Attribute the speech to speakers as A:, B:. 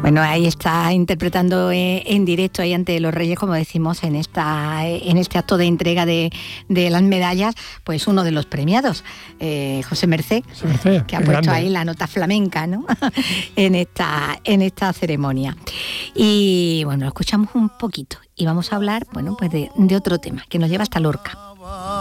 A: Bueno, ahí está interpretando en directo ahí ante los Reyes, como decimos, en este acto de entrega de las medallas, pues uno de los premiados, José Mercé, que ha puesto ahí la nota flamenca, ¿no? en esta ceremonia. Y bueno, lo escuchamos un poquito y vamos a hablar, bueno, pues de otro tema que nos lleva hasta Lorca.